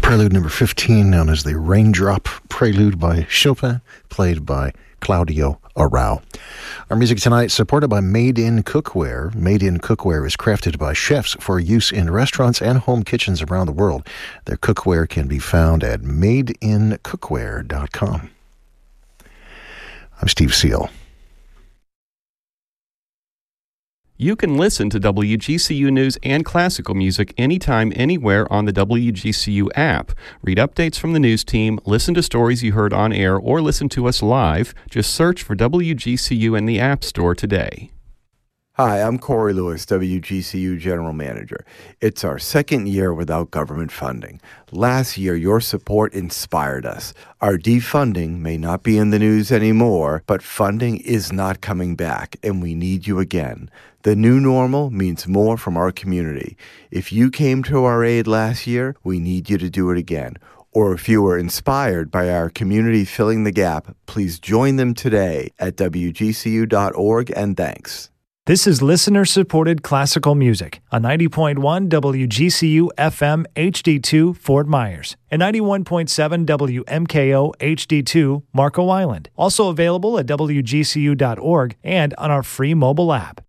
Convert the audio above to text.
Prelude number 15, known as the Raindrop Prelude by Chopin, played by Claudio Arrau. Our music tonight supported by Made in Cookware. Made in Cookware is crafted by chefs for use in restaurants and home kitchens around the world. Their cookware can be found at madeincookware.com. I'm Steve Seal. You can listen to WGCU News and classical music anytime, anywhere on the WGCU app. Read updates from the news team, listen to stories you heard on air, or listen to us live. Just search for WGCU in the App Store today. Hi, I'm Corey Lewis, WGCU General Manager. It's our second year without government funding. Last year, your support inspired us. Our defunding may not be in the news anymore, but funding is not coming back, and we need you again. The new normal means more from our community. If you came to our aid last year, we need you to do it again. Or if you were inspired by our community filling the gap, please join them today at WGCU.org, and thanks. This is listener-supported classical music on 90.1 WGCU FM HD2 Fort Myers and 91.7 WMKO HD2 Marco Island. Also available at WGCU.org and on our free mobile app.